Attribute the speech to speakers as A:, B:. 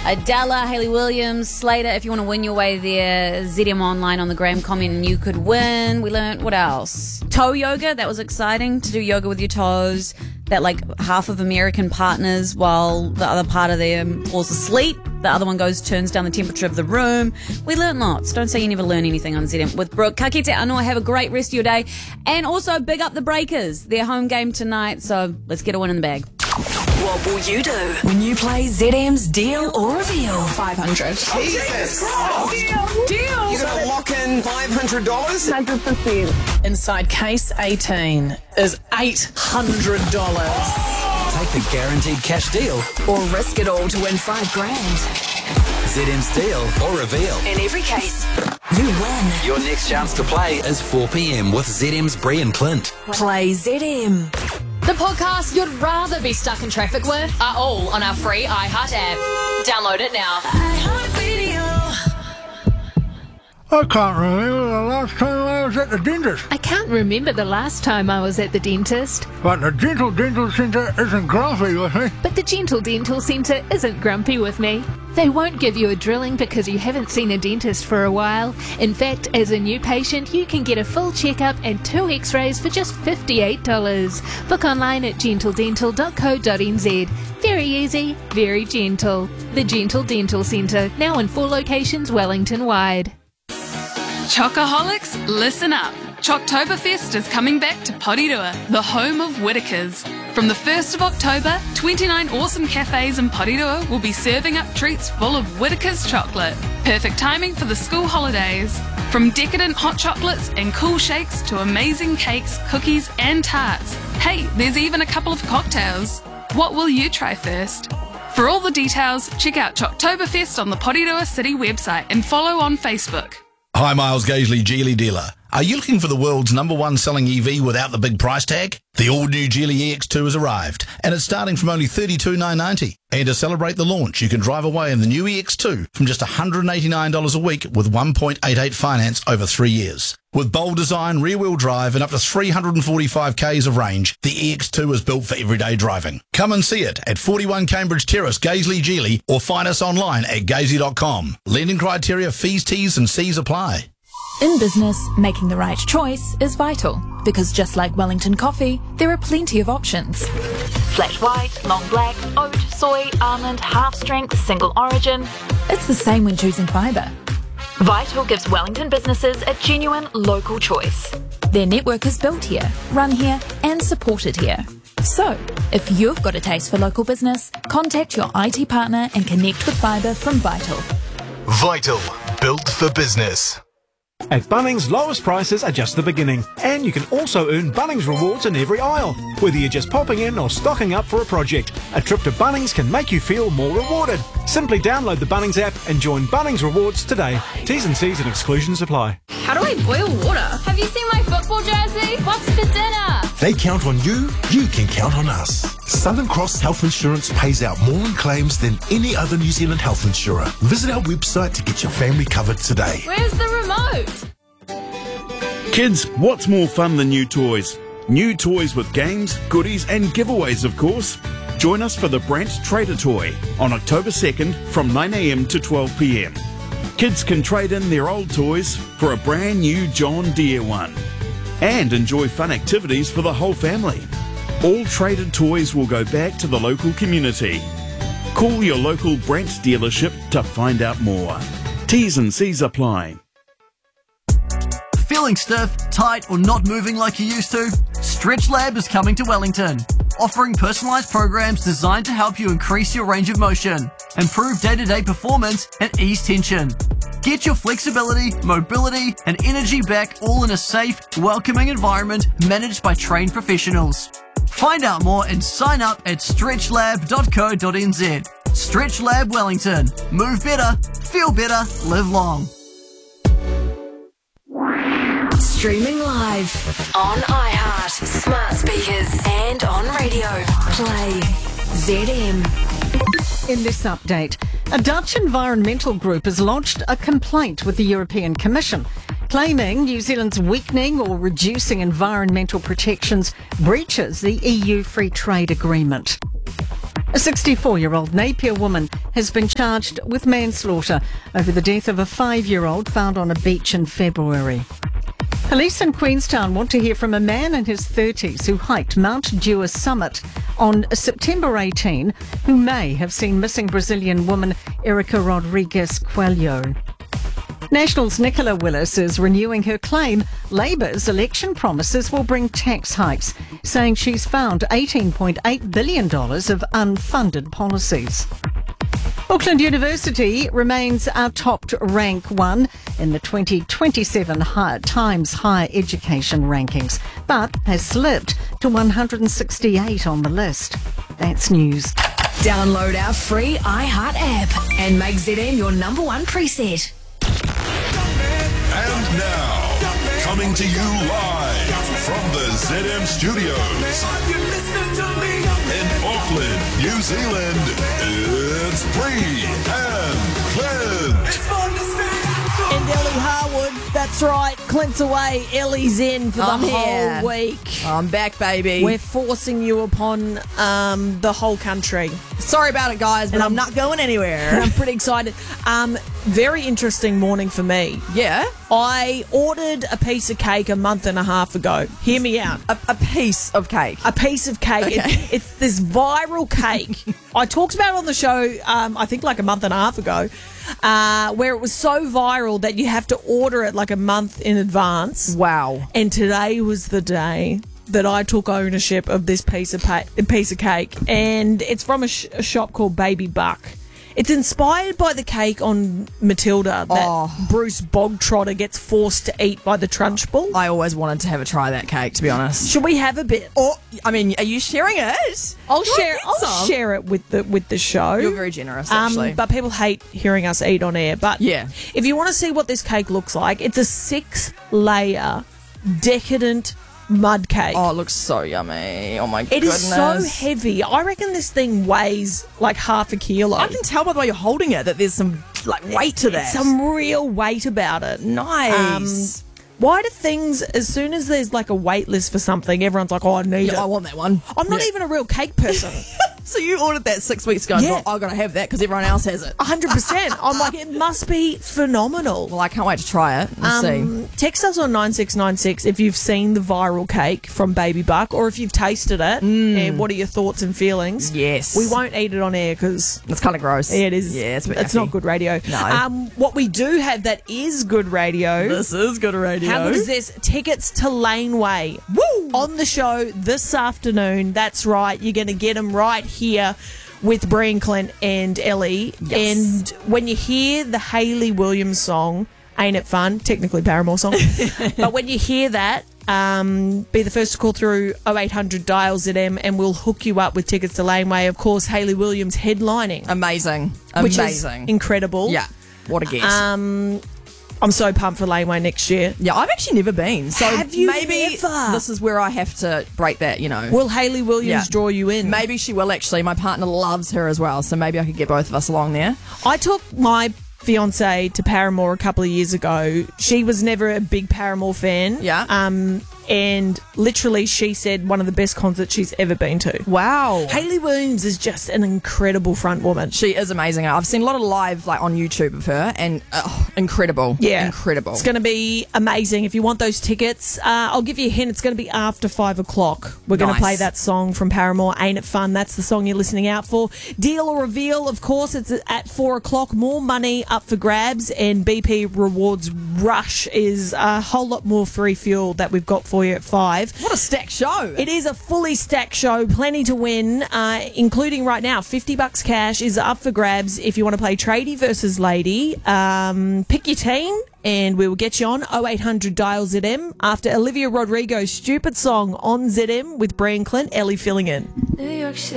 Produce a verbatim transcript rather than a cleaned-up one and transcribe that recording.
A: Adela, Hayley Williams, Slater. If you want to win your way there, Z M Online on the Graham comment and you could win. We learned, what else? Toe yoga, that was exciting, to do yoga with your toes. That like half of American partners, while the other part of them falls asleep, the other one goes, turns down the temperature of the room. We learnt lots. Don't say you never learn anything on Z M with Brooke. Ka kite anō, have a great rest of your day. And also big up the Breakers. Their home game tonight, so let's get a win in the bag.
B: What will you do when you play Z M's Deal or Reveal?
C: five hundred.
D: Jesus Christ!
C: Deal! Deal!
D: You're going to lock in five hundred dollars?
C: one hundred percent. Inside case eighteen is eight hundred dollars.
E: Take the guaranteed cash deal
B: Or risk it all to win five grand.
E: Z M's Deal or Reveal.
B: In every case, you win.
E: Your next chance to play is four p.m. with Z M's Bree and Clint.
B: Play Z M.
F: The podcasts you'd rather be stuck in traffic with are all on our free iHeart app. Download it now.
G: I can't remember the last time I was at the dentist.
H: I can't remember the last time I was at the dentist.
G: But the Gentle Dental Centre isn't grumpy with me.
H: But the Gentle Dental Centre isn't grumpy with me. They won't give you a drilling because you haven't seen a dentist for a while. In fact, as a new patient, you can get a full checkup and two x-rays for just fifty-eight dollars. Book online at gentle dental dot co dot n z. Very easy, very gentle. The Gentle Dental Centre, now in four locations Wellington-wide.
I: Chocoholics, listen up. Choctoberfest is coming back to Porirua, the home of Whitakers. From the first of October, twenty-nine awesome cafes in Porirua will be serving up treats full of Whitakers chocolate. Perfect timing for the school holidays. From decadent hot chocolates and cool shakes to amazing cakes, cookies and tarts. Hey, there's even a couple of cocktails. What will you try first? For all the details, check out Choctoberfest on the Porirua City website and follow on Facebook.
J: Hi, Miles Gaisley, Geely dealer. Are you looking for the world's number one selling E V without the big price tag? The all-new Geely E X two has arrived, and it's starting from only thirty-two thousand nine hundred ninety dollars. And to celebrate the launch, you can drive away in the new E X two from just one hundred eighty-nine dollars a week with one point eight eight finance over three years. With bold design, rear-wheel drive, and up to three hundred forty-five kays of range, the E X two is built for everyday driving. Come and see it at forty-one Cambridge Terrace, Gaisley, Geely, or find us online at gaisley dot com. Lending criteria, fees, T's and C's apply.
K: In business, making the right choice is vital, because just like Wellington coffee, there are plenty of options. Flat white, long black, oat, soy, almond, half strength, single origin. It's the same when choosing fibre. Vital gives Wellington businesses a genuine local choice. Their network is built here, run here and supported here. So, if you've got a taste for local business, contact your I T partner and connect with fibre from Vital.
L: Vital, built for business.
M: At Bunnings, lowest prices are just the beginning, and you can also earn Bunnings rewards in every aisle. Whether you're just popping in or stocking up for a project, a trip to Bunnings can make you feel more rewarded. Simply download the Bunnings app and join Bunnings Rewards today. T's and C's and exclusions apply.
F: How do I boil water? Have you seen my football jersey? What's for dinner?
L: They count on you, you can count on us. Southern Cross Health Insurance pays out more in claims than any other New Zealand health insurer. Visit our website to get your family covered today.
F: Where's the remote?
N: Kids, what's more fun than new toys? New toys with games, goodies and giveaways, of course. Join us for the Brant Trader Toy on October second from nine a.m. to twelve p.m. Kids can trade in their old toys for a brand new John Deere one and enjoy fun activities for the whole family. All traded toys will go back to the local community. Call your local Brant dealership to find out more. T's and C's apply.
O: Feeling stiff, tight or not moving like you used to? Stretch Lab is coming to Wellington, offering personalised programs designed to help you increase your range of motion, improve day-to-day performance and ease tension. Get your flexibility, mobility and energy back all in a safe, welcoming environment managed by trained professionals. Find out more and sign up at stretch lab dot co dot n z. Stretch Lab Wellington. Move better, feel better, live long.
B: Streaming live on iHeart, smart speakers and on radio. Play Z M.
P: In this update, a Dutch environmental group has launched a complaint with the European Commission, claiming New Zealand's weakening or reducing environmental protections breaches the E U Free Trade Agreement. A sixty-four-year-old Napier woman has been charged with manslaughter over the death of a five-year-old found on a beach in February. Police in Queenstown want to hear from a man in his thirties who hiked Mount Dewar summit on September eighteenth, who may have seen missing Brazilian woman Erica Rodrigues Coelho. National's Nicola Willis is renewing her claim Labour's election promises will bring tax hikes, saying she's found eighteen point eight billion dollars of unfunded policies. Auckland University remains our top rank one in the twenty twenty-seven high, Times Higher Education rankings, but has slipped to one hundred sixty-eight on the list. That's news.
B: Download our free iHeart app and make Z M your number one preset.
Q: And now, coming to you live from the Z M studios in Auckland, New Zealand, it's Bree and Clint.
R: And Ellie Harwood, that's right, Clint's away, Ellie's in for the
S: I'm
R: whole
S: here.
R: week.
S: I'm back, baby.
R: We're forcing you upon um, the whole country.
S: Sorry about it, guys, but
R: And
S: I'm,
R: I'm-
S: not going anywhere.
R: And I'm pretty excited. Um, very interesting morning for me.
S: Yeah?
R: I ordered a piece of cake a month and a half ago. Hear me out.
S: A, a piece of cake.
R: A piece of cake.
S: Okay.
R: It- it's this viral cake. I talked about it on the show, um, I think like a month and a half ago, uh, where it was so viral that you have to order it like a month in advance.
S: Wow.
R: And today was the day that I took ownership of this piece of pa- piece of cake, and it's from a, sh- a shop called Baby Buck. It's inspired by the cake on Matilda that
S: Oh.
R: Bruce Bogtrotter gets forced to eat by the Trunchbull.
S: I always wanted to have a try of that cake, to be honest.
R: Should we have a bit?
S: Or, I mean, are you sharing it?
R: I'll
S: Do I
R: share.
S: get
R: I'll
S: some?
R: share it with the with the show.
S: You're very generous, actually.
R: Um, but people hate hearing us eat on air. But
S: Yeah.
R: if you want to see what this cake looks like, it's a six-layer, decadent mud cake.
S: Oh, it looks so yummy. Oh, my
R: It
S: goodness.
R: is so heavy. I reckon this thing weighs like half a kilo.
S: I can tell by the way you're holding it that there's some like weight to that.
R: It's some real weight about it.
S: Nice.
R: Um, why do things, as soon as there's like a wait list for something, everyone's like, oh, I need
S: Yeah,
R: it.
S: I want that one.
R: I'm not
S: Yeah.
R: even a real cake person.
S: So you ordered that six weeks ago and
R: Yeah.
S: thought, I've got to have that because everyone else has it.
R: one hundred percent. I'm like, it must be phenomenal.
S: Well, I can't wait to try it and see.
R: Um, text us on nine six nine six if you've seen the viral cake from Baby Buck or if you've tasted it. And what are your thoughts and feelings?
S: Yes.
R: We won't eat it on air because
S: It's kind of gross.
R: it is.
S: Yeah, it's, a bit
R: it's
S: yucky.
R: not good radio.
S: No.
R: Um, what we do have that is good radio.
S: This is good radio.
R: How good is this? Tickets to Laneway. Woo! On the show this afternoon. That's right. You're going to get them right here with Brian Clint and Ellie.
S: Yes.
R: And when you hear the Hayley Williams song, Ain't It Fun? Technically Paramore song. But when you hear that, um, be the first to call through oh eight hundred dial Z M and we'll hook you up with tickets to Laneway. Of course, Hayley Williams headlining.
S: Amazing.
R: Which
S: Amazing.
R: is incredible.
S: Yeah. What a guess.
R: Um, I'm so pumped for Laneway next year.
S: yeah, I've actually never been. So
R: Have you
S: maybe
R: never?
S: this is where I have to break that, you know.
R: Will Hayley Williams
S: Yeah.
R: draw you in?
S: Maybe she will actually. My partner loves her as well, so maybe I could get both of us along there.
R: I took my fiance to Paramore a couple of years ago. She was never a big Paramore fan.
S: Yeah.
R: Um, and literally she said one of the best concerts she's ever been to.
S: Wow.
R: Hayley Williams is just an incredible front woman.
S: She is amazing. I've seen a lot of live like on YouTube of her, and oh, incredible.
R: Yeah.
S: Incredible.
R: It's going to be amazing. If you want those tickets, uh, I'll give you a hint. It's going to be after five o'clock. We're going to
S: Nice.
R: play that song from Paramore, Ain't It Fun? That's the song you're listening out for. Deal or Reveal, of course, it's at four o'clock. More money up for grabs, and B P Rewards Rush is a whole lot more free fuel that we've got for you at five.
S: What a stacked show.
R: It is a fully stacked show, plenty to win, uh, including right now, fifty bucks cash is up for grabs if you want to play tradie versus lady. Um, pick your team and we will get you on oh eight hundred dial Z M after Olivia Rodrigo's Stupid Song on Z M with Brian Clint, Ellie filling in.
B: New York City.